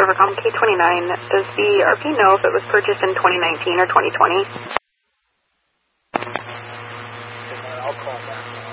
Servercom K29. Does the RP know if it was purchased in 2019 or 2020? I'll call back.